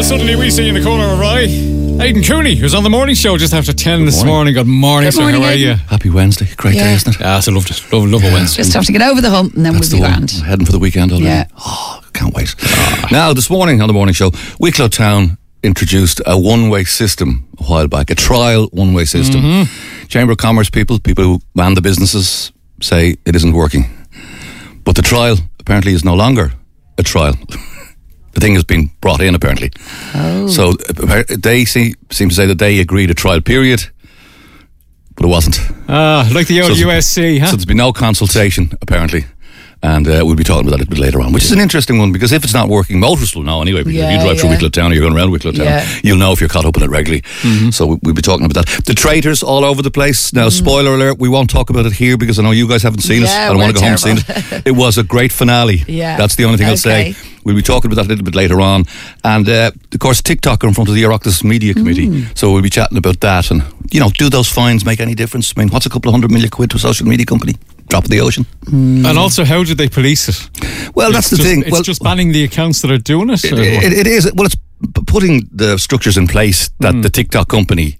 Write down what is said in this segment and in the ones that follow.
Suddenly we see in the corner of Rye Aidan Cooney, who's on the morning show just after 10 this morning. Good morning, Good morning, sir. How are you? Happy Wednesday. Great day, isn't it? Yeah, I loved it. Love a Wednesday. Just have to get over the hump and then That's we'll be the one. grand. I'm heading for the weekend already. Yeah. Oh, can't wait. Now, this morning on the morning show, Wicklow Town introduced a one-way system a while back, a trial one-way system. Chamber of Commerce people who man the businesses say it isn't working. But the trial apparently is no longer a trial. The thing has been brought in, apparently. Oh. So they seem to say that they agreed a trial period, but it wasn't. Like the old USC, huh? So there's been no consultation, apparently. And we'll be talking about that a bit later on, which is an interesting one, because if it's not working, motorists will know anyway, because if you drive through Wicklow Town or you're going around Wicklow Town, you'll know if you're caught up in it regularly. So we'll be talking about that. The traitors all over the place. Now, spoiler alert, we won't talk about it here because I know you guys haven't seen it. I don't want to go home and see it. It was a great finale. Yeah. That's the only thing I'll say. We'll be talking about that a little bit later on. And, of course, TikTok are in front of the Oireachtas Media Committee. So we'll be chatting about that. And, do those fines make any difference? I mean, what's a couple of $100 million to a social media company? Drop of the ocean. And also, how did they police it? Well, that's the thing. It's just banning the accounts that are doing it? It is. Well, it's putting the structures in place that the TikTok company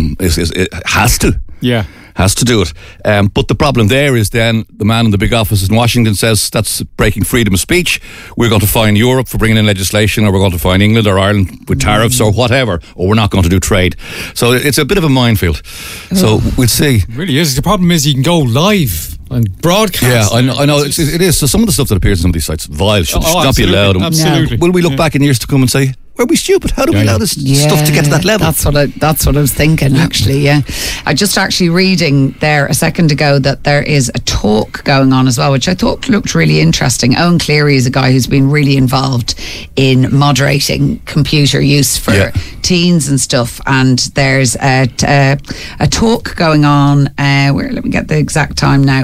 has to. Yeah. Has to do it. But the problem there is then the man in the big office in Washington says that's breaking freedom of speech. We're going to fine Europe for bringing in legislation, or we're going to fine England or Ireland with tariffs or whatever, or we're not going to do trade. So it's a bit of a minefield. So we'll see. It really is. The problem is you can go live and broadcast. Yeah, I know. It is. So some of the stuff that appears on some of these sites, vile, should not be allowed. Absolutely. Will we look back in years to come and say, were we stupid? How do we allow this stuff to get to that level? That's what I was thinking, actually, yeah. I just actually reading there a second ago that there is a talk going on as well, which I thought looked really interesting. Owen Cleary is a guy who's been really involved in moderating computer use for teens and stuff, and there's a talk going on, let me get the exact time now.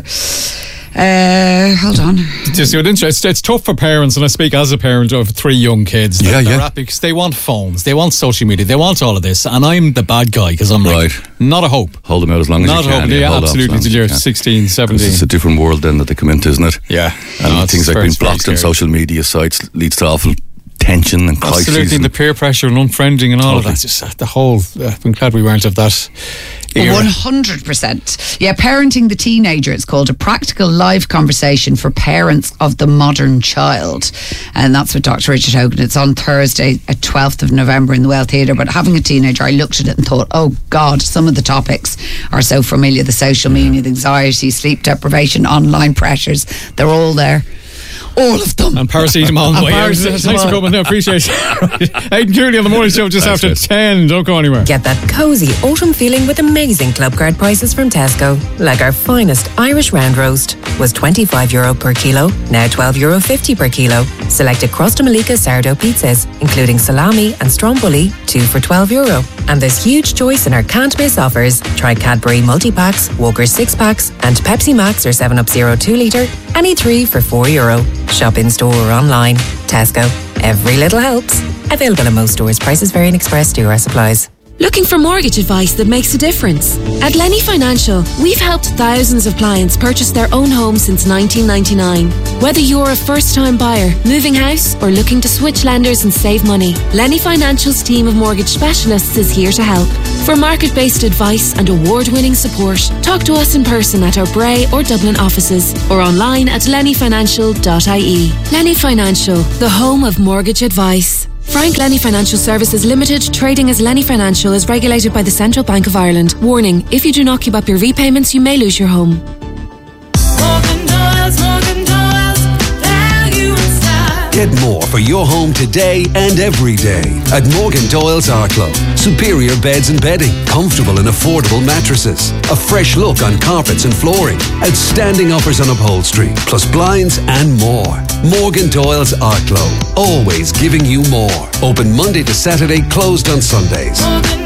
Hold on. It's tough for parents, and I speak as a parent of 3 young kids. They're happy because they want phones, they want social media, they want all of this, and I'm the bad guy because I'm like, not a hope. Hold them out as long as you can. Not a hope. Yeah, absolutely. Till you're 16, 17. It's a different world then that they come into, isn't it? Yeah. And things like being blocked on social media sites leads to awful tension and crises. Absolutely, and the peer pressure and unfriending and all of that. Just the whole. I'm glad we weren't of that era. 100%. Yeah, Parenting the Teenager, it's called, a practical live conversation for parents of the modern child. And that's with Dr. Richard Hogan. It's on Thursday at 12th of November in the Well Theatre. But having a teenager, I looked at it and thought, oh God, some of the topics are so familiar. The social media, the anxiety, sleep deprivation, online pressures, they're all there. All of them. And paracetamol on the way out. Thanks for coming. I appreciate it. Aidan Cooney on the morning show just after 10. Don't go anywhere. Get that cosy autumn feeling with amazing club card prices from Tesco. Like our finest Irish round roast was €25 per kilo, now €12.50 per kilo. Selected Crosta Malika sourdough pizzas, including salami and stromboli, 2 for €12. And there's huge choice in our can't miss offers. Try Cadbury multi-packs, Walker's 6-packs and Pepsi Max or 7up Zero 2 litre, any 3 for €4. Shop in store or online. Tesco. Every little helps. Available in most stores. Prices vary and express to our supplies. Looking for mortgage advice that makes a difference? At Lenny Financial, we've helped thousands of clients purchase their own home since 1999. Whether you're a first-time buyer, moving house, or looking to switch lenders and save money, Lenny Financial's team of mortgage specialists is here to help. For market-based advice and award-winning support, talk to us in person at our Bray or Dublin offices or online at lennyfinancial.ie. Lenny Financial, the home of mortgage advice. Frank Lenny Financial Services Limited, trading as Lenny Financial, is regulated by the Central Bank of Ireland. Warning, if you do not keep up your repayments, you may lose your home. Get more for your home today and every day at Morgan Doyle's Art Club. Superior beds and bedding, comfortable and affordable mattresses, a fresh look on carpets and flooring, outstanding offers on upholstery, plus blinds and more. Morgan Doyle's Art Club, always giving you more. Open Monday to Saturday, closed on Sundays. Morgan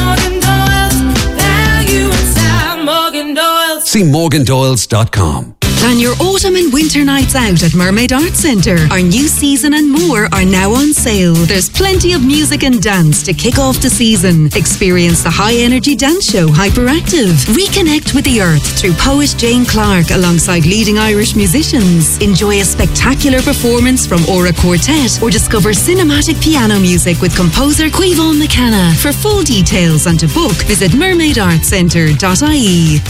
Doyle's, value inside Morgan Doyle's. See morgandoyles.com. Plan your autumn and winter nights out at Mermaid Arts Centre. Our new season and more are now on sale. There's plenty of music and dance to kick off the season. Experience the high-energy dance show Hyperactive. Reconnect with the earth through poet Jane Clark alongside leading Irish musicians. Enjoy a spectacular performance from Aura Quartet or discover cinematic piano music with composer Quivon McKenna. For full details and to book, visit mermaidartcentre.ie.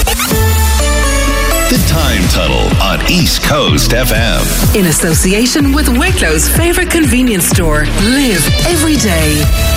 The Time Tunnel on East Coast FM. In association with Wicklow's favourite convenience store, Live Every Day.